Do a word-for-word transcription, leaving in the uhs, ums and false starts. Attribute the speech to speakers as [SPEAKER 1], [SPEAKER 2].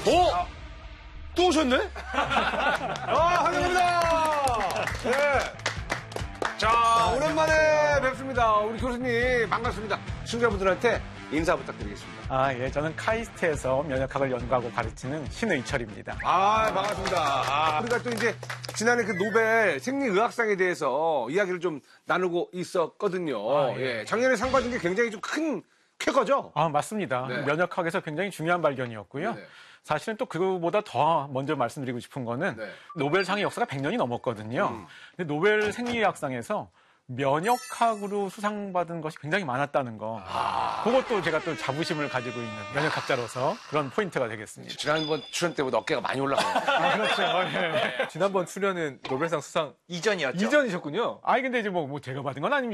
[SPEAKER 1] 어? 또 오셨네? 아, 환영합니다. 네. 자, 오랜만에 뵙습니다. 우리 교수님, 반갑습니다. 시청자분들한테 인사 부탁드리겠습니다.
[SPEAKER 2] 아, 예. 저는 카이스트에서 면역학을 연구하고 가르치는 신의철입니다.
[SPEAKER 1] 아, 반갑습니다. 아, 우리가 또 이제 지난해 그 노벨 생리의학상에 대해서 이야기를 좀 나누고 있었거든요.
[SPEAKER 2] 아, 예.
[SPEAKER 1] 예. 작년에 상 받은 게 굉장히 좀 큰 쾌거죠?
[SPEAKER 2] 아, 맞습니다.
[SPEAKER 1] 네.
[SPEAKER 2] 면역학에서 굉장히 중요한 발견이었고요.
[SPEAKER 1] 네네.
[SPEAKER 2] 사실은 또 그거보다 더 먼저 말씀드리고 싶은 거는
[SPEAKER 1] 네.
[SPEAKER 2] 노벨상의 역사가 백 년이 넘었거든요.
[SPEAKER 1] 음.
[SPEAKER 2] 근데 노벨 생리의학상에서 면역학으로 수상받은 것이 굉장히 많았다는 거.
[SPEAKER 1] 아.
[SPEAKER 2] 그것도 제가 또 자부심을 가지고 있는 면역학자로서 그런 포인트가 되겠습니다.
[SPEAKER 1] 지난번 출연 때보다 어깨가 많이 올라가요.
[SPEAKER 2] 아, 그렇죠. 예.
[SPEAKER 3] 지난번 출연은 노벨상 수상
[SPEAKER 4] 이전이었죠.
[SPEAKER 3] 이전이셨군요.
[SPEAKER 2] 아니, 근데 이제 뭐, 뭐 제가 받은 건 아닙니다.